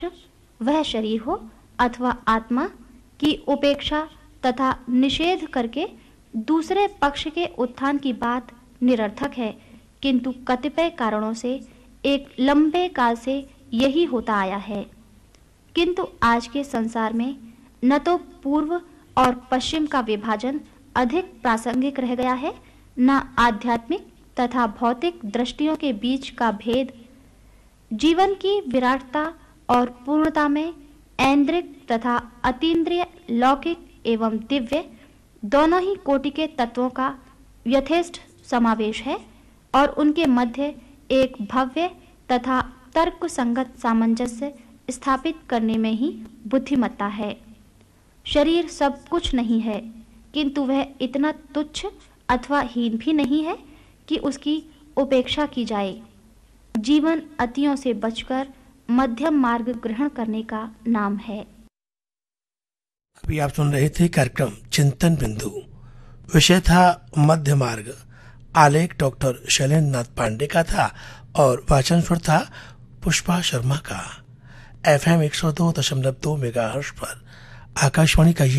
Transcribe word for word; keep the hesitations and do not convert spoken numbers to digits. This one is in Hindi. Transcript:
वह शरीर हो अथवा आत्मा की उपेक्षा तथा निषेध करके दूसरे पक्ष के उत्थान की बात निरर्थक है, किंतु कतिपय कारणों से एक लंबे काल से यही होता आया है। किंतु आज के संसार में न तो पूर्व और पश्चिम का विभाजन अधिक प्रासंगिक रह गया है, न आध्यात्मिक तथा भौतिक दृष्टियों के बीच का भेद। जीवन की विराटता और पूर्णता में ऐन्द्रिक तथा अतीन्द्रिय, लौकिक एवं दिव्य दोनों ही कोटि के तत्वों का यथेष्ट समावेश है और उनके मध्य एक भव्य तथा तर्क संगत सामंजस्य स्थापित करने में ही बुद्धिमत्ता है। शरीर सब कुछ नहीं है, किंतु वह इतना तुच्छ अथवा हीन भी नहीं है कि उसकी उपेक्षा की जाए। जीवन अतियों से बचकर मध्यम मार्ग ग्रहण करने का नाम है। अभी आप सुन रहे थे कार्यक्रम चिंतन बिंदु। विषय था मध्य मार्ग। आलेख डॉक्टर शैलेंद्र नाथ पांडे का था और वाचन स्वर था पुष्पा शर्मा का। एफ एम एक सौ दो दशमलव दो मेगाहर्ट्ज पर आकाशवाणी का ये